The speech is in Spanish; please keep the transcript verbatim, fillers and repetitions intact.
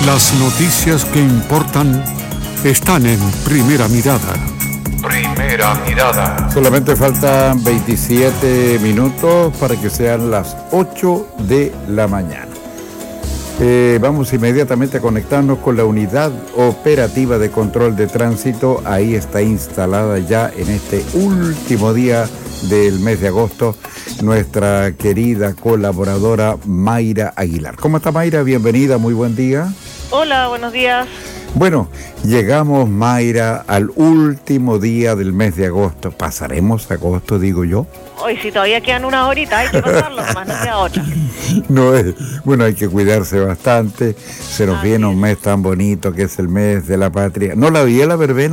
Las noticias que importan están en Primera Mirada. Primera Mirada. Solamente faltan veintisiete minutos para que sean las ocho de la mañana. Eh, vamos inmediatamente a conectarnos con la unidad operativa de control de tránsito. Ahí está instalada ya en este último día del mes de agosto nuestra querida colaboradora Mayra Aguilar. ¿Cómo está, Mayra? Bienvenida, muy buen día. Hola, buenos días. Bueno, llegamos, Mayra, al último día del mes de agosto. ¿Pasaremos agosto, digo yo? Hoy si todavía quedan unas horitas, hay que pasarlo, más no queda otra. No es, bueno, hay que cuidarse bastante. Se nos Así viene es. un mes tan bonito que es el mes de la patria. ¿No la vi la verbena?